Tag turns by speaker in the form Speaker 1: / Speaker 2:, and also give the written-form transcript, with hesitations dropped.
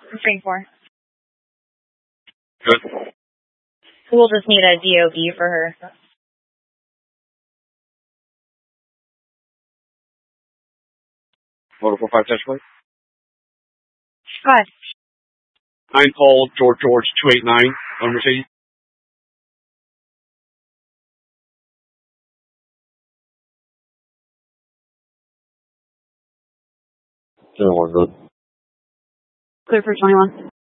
Speaker 1: Frame 4.
Speaker 2: Good.
Speaker 1: We'll just need a DOB for her.
Speaker 2: Motor 45 touch plate.
Speaker 1: Go ahead.
Speaker 2: 9 Paul George 289 on Mercedes.
Speaker 3: We're good.
Speaker 1: Clear for 21.